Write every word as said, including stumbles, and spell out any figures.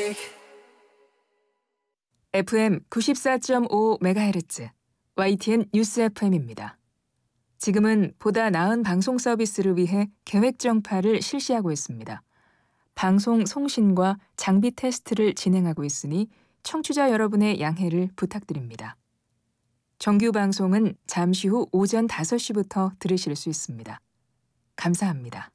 에프엠 구십사 점 오 메가헤르츠 와이티엔 뉴스 에프엠입니다. 지금은 보다 나은 방송 서비스를 위해 계획 정파를 실시하고 있습니다. 방송 송신과 장비 테스트를 진행하고 있으니 청취자 여러분의 양해를 부탁드립니다. 정규 방송은 잠시 후 오전 다섯 시부터 들으실 수 있습니다. 감사합니다.